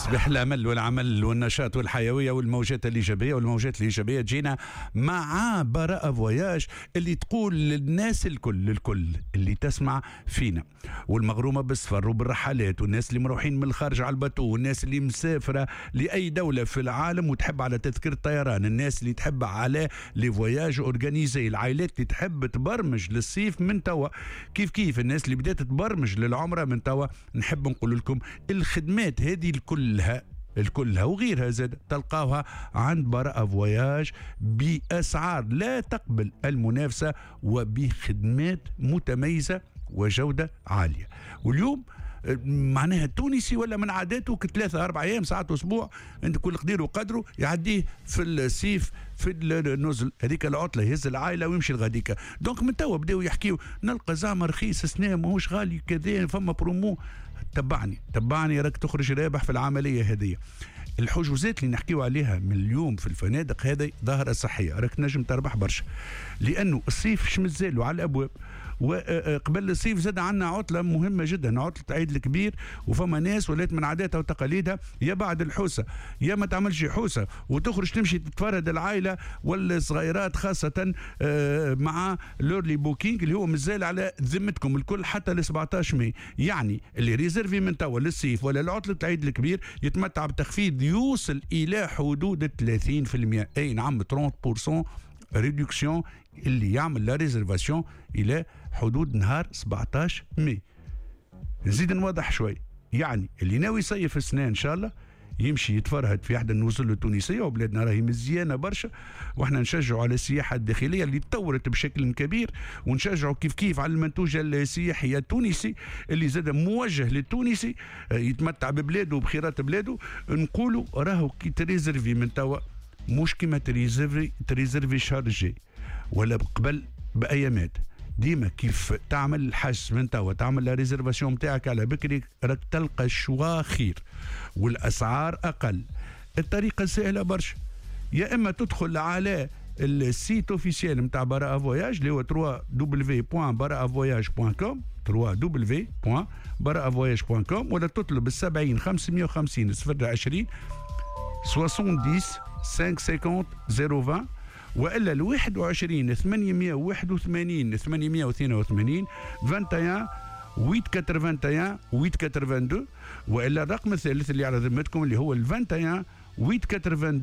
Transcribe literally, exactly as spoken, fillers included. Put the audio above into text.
تصبح الامل والعمل والنشاط والحيويه والموجات الايجابيه، والموجات الايجابيه تجينا مع براءه فواياج اللي تقول للناس الكل الكل اللي تسمع فينا، والمغرومه بالسفر وبالرحلات، والناس اللي مروحين من الخارج على الباتو، والناس اللي مسافره لاي دوله في العالم وتحب على تذكره طيران، الناس اللي تحب على لي فواياج اورجانيزي، العائلات اللي تحب تبرمج للصيف من توا، كيف كيف الناس اللي بدات تبرمج للعمره من توا. نحب نقول لكم الخدمات هذه الكلها الكلها وغيرها زاد تلقاوها عند براءة فواياج بأسعار لا تقبل المنافسة وبخدمات متميزة وجودة عالية. واليوم معناها التونسي ولا من عاداته ثلاثة أربع أيام ساعات أسبوع أنت كل قدير وقدره يعديه في الصيف في النزل هذيك العطلة يهز العائلة ويمشي لغاديكا. دونك من توا بداوا يحكيوا نلقى زعما رخيص سنة ماهوش غالي كذا فما برومو. تبعني تبعني راك تخرج رابح في العملية هذه. الحجوزات اللي نحكيو عليها من اليوم في الفنادق هذه ظاهرة صحية راك نجم تربح برشا، لأنه الصيف شمزالو على الأبواب، وقبل الصيف زاد عنا عطلة مهمة جدا، عطلة عيد الكبير، وفما ناس ولات من عاداتها وتقاليدها يا بعد الحوسة يا ما تعملش حوسة وتخرج تمشي تتفرد العائلة والصغيرات خاصة مع لورلي بوكينج اللي هو مازال على ذمتكم الكل حتى ل سبعطاش ماي. يعني اللي ريزيرفي من توا للصيف ولا لعطلة العيد الكبير يتمتع بتخفيض يوصل إلى حدود ثلاثين بالمئة. أي نعم ثلاثين بالمئة ريدكسيون اللي يعمل لا ريزرفاسيون الى حدود نهار سبعطاش ماي. نزيد نوضح شوي، يعني اللي ناوي يصيف السنه ان شاء الله يمشي يتفرهد في احدى النزل التونسيه، وبلادنا راهي مزيانه برشا، واحنا نشجعوا على السياحه الداخليه اللي تطورت بشكل كبير، ونشجعوا كيف كيف على المنتوج السياحي التونسي اللي زاد موجه للتونسي يتمتع ببلاده وبخيرات بلاده. نقولوا راهو كي تريزرفي من توا مش كيما تريزرفي تريزرفي شهر الجاي ولا قبل بايامات، ديما كيف تعمل الحجز من توا تعمل لا ريزرفاسيون نتاعك على بكري راك تلقى الشوا خير والاسعار اقل. الطريقه سهله برشا، يا اما تدخل على السيت اوفيسيال نتاع براءة فواياج اللي هو دبليو دبليو دبليو بوان براءة فواياج بوان كوم دبليو دبليو دبليو بوان براءة فواياج بوان كوم، ولا تطلب السبعين خمسمية وخمسين صفر عشرين سبعين خمسة خمسين صفر عشرين، والا ال واحد وعشرين ثمانمية وواحد وثمانين ثمانمية واثنين وثمانين واحد وواحد ثمانية واحد ثمانية واحد اثنين، والا الرقم الثالث اللي على ذمتكم اللي هو ال واحد وواحد واحد اثنين